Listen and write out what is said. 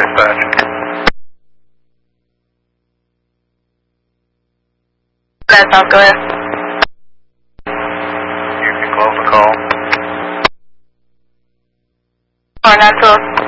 dispatch. That's South, go ahead. You can close the call. 492.